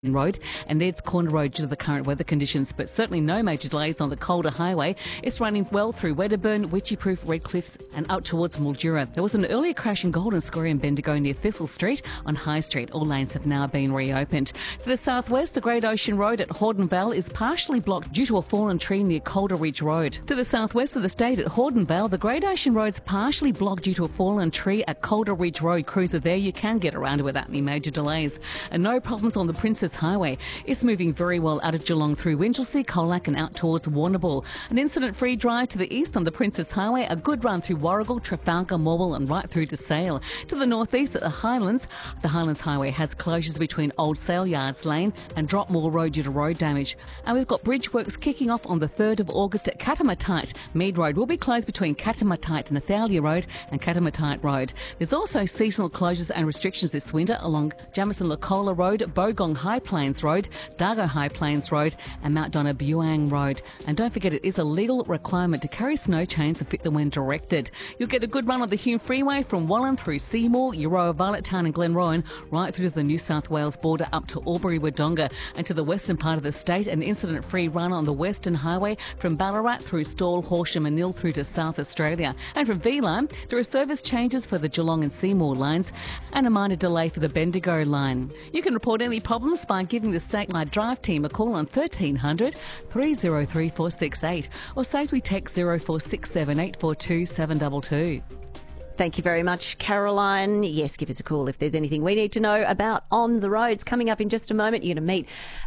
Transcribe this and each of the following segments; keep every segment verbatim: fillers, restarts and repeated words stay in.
Road, and it's Corner Road due to the current weather conditions, but certainly no major delays on the Calder Highway. It's running well through Wedderburn, Witchyproof, Redcliffs and out towards Mildura. There was an earlier crash in Golden Square in Bendigo near Thistle Street on High Street. All lanes have now been reopened. To the southwest, the Great Ocean Road at Hordenvale is partially blocked due to a fallen tree near Calder Ridge Road. To the southwest of the state at Hordenvale, the Great Ocean Road is partially blocked due to a fallen tree at Calder Ridge Road. Cruiser there, you can get around without any major delays. And no problems on the Princess Highway. It's moving very well out of Geelong through Winchelsea, Colac and out towards Warrnambool. An incident-free drive to the east on the Princess Highway, a good run through Warragul, Trafalgar, Morwell and right through to Sale. To the northeast at the Highlands, the Highlands Highway has closures between Old Sale Yards Lane and Dropmore Road due to road damage. And we've got bridge works kicking off on the third of August at Katamatite. Mead Road will be closed between Katamatite and Athalia Road and Katamatite Road. There's also seasonal closures and restrictions this winter along Jamison-Lacola Road, Bogong High Plains Road, Dargo High Plains Road and Mount Donna Buang Road. And don't forget, it is a legal requirement to carry snow chains and fit them when directed. You'll get a good run on the Hume Freeway from Wallan through Seymour, Euroa, Violet Town and Glenrowan, right through to the New South Wales border up to Albury-Wodonga and to the western part of the state. An incident-free run on the Western Highway from Ballarat through Stawell, Horsham and Nil through to South Australia. And from V-Line, there are service changes for the Geelong and Seymour lines and a minor delay for the Bendigo line. You can report any problems by giving the Statewide Drive team a call on thirteen hundred, three oh three, four six eight or safely text zero four six seven, eight four two, seven two two. Thank you very much, Caroline. Yes, give us a call if there's anything we need to know about on the roads. Coming up in just a moment, you're going to meet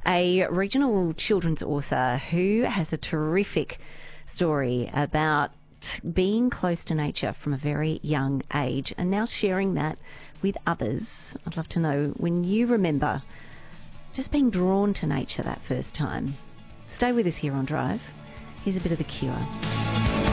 a regional children's author who has a terrific story about being close to nature from a very young age and now sharing that with others. I'd love to know when you remember just being drawn to nature that first time. Stay with us here on Drive. Here's a bit of The Cure.